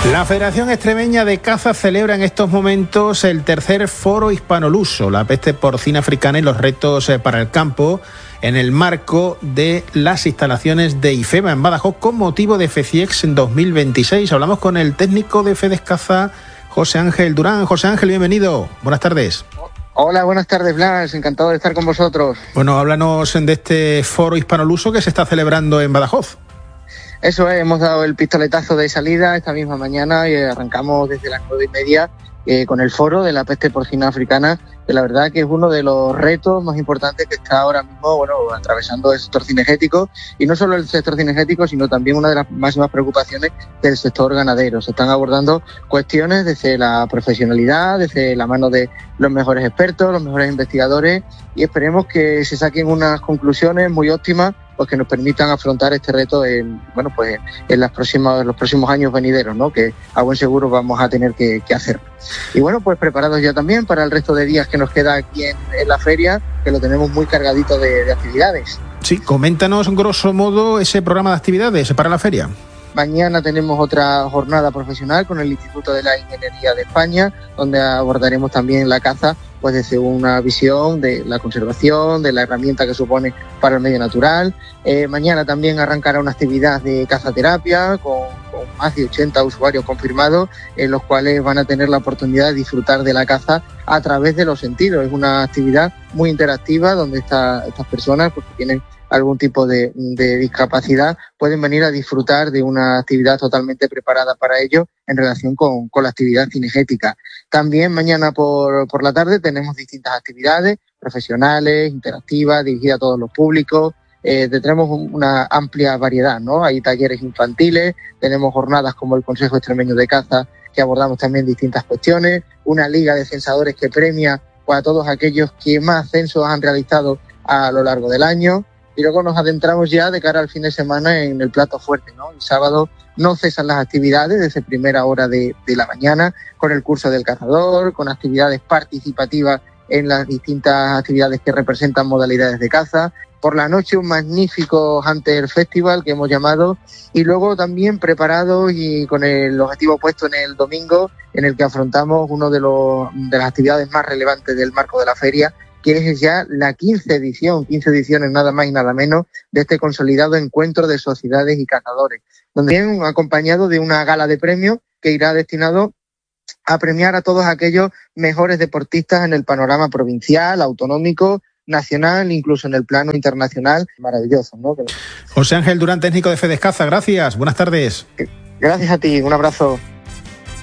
La Federación Extremeña de Caza celebra en estos momentos el tercer foro hispanoluso, la peste porcina africana y los retos para el campo, en el marco de las instalaciones de IFEMA en Badajoz con motivo de FECIEX en 2026. Hablamos con el técnico de Fedescaza, José Ángel Durán. José Ángel, bienvenido. Buenas tardes. Hola, buenas tardes, Blas. Encantado de estar con vosotros. Bueno, háblanos de este foro hispanoluso que se está celebrando en Badajoz. Eso es, hemos dado el pistoletazo de salida esta misma mañana y arrancamos desde las 9:30 con el foro de la peste porcina africana, que la verdad que es uno de los retos más importantes que está ahora mismo atravesando el sector cinegético, y no solo el sector cinegético, sino también una de las máximas preocupaciones del sector ganadero. Se están abordando cuestiones desde la profesionalidad, desde la mano de los mejores expertos, los mejores investigadores, y esperemos que se saquen unas conclusiones muy óptimas pues que nos permitan afrontar este reto en los próximos años venideros, ¿no? Que a buen seguro vamos a tener que hacer. Y bueno, pues preparados ya también para el resto de días que nos queda aquí en la feria, que lo tenemos muy cargadito de actividades. Sí, coméntanos grosso modo ese programa de actividades para la feria. Mañana tenemos otra jornada profesional con el Instituto de la Ingeniería de España, donde abordaremos también la caza pues desde una visión de la conservación, de la herramienta que supone para el medio natural. Mañana también arrancará una actividad de cazaterapia con más de 80 usuarios confirmados, en los cuales van a tener la oportunidad de disfrutar de la caza a través de los sentidos. Es una actividad muy interactiva donde estas personas pues, que tienen algún tipo de discapacidad pueden venir a disfrutar de una actividad totalmente preparada para ello en relación con la actividad cinegética. También mañana por la tarde tenemos distintas actividades profesionales, interactivas, dirigidas a todos los públicos. Tenemos una amplia variedad, ¿no? Hay talleres infantiles, tenemos jornadas como el Consejo Extremeño de Caza, que abordamos también distintas cuestiones, una liga de censadores que premia a todos aquellos que más censos han realizado a lo largo del año. Y luego nos adentramos ya de cara al fin de semana en el plato fuerte, ¿no? El sábado no cesan las actividades desde primera hora de la mañana, con el curso del cazador, con actividades participativas en las distintas actividades que representan modalidades de caza. Por la noche un magnífico Hunter Festival que hemos llamado, y luego también preparados y con el objetivo puesto en el domingo, en el que afrontamos uno de las actividades más relevantes del marco de la feria, que es ya la 15 ediciones nada más y nada menos de este consolidado encuentro de sociedades y cazadores, donde viene acompañado de una gala de premios que irá destinado a premiar a todos aquellos mejores deportistas en el panorama provincial, autonómico, nacional, incluso en el plano internacional. Maravilloso, ¿no? José Ángel Durán, técnico de Fedescaza, gracias, buenas tardes. Gracias a ti, un abrazo.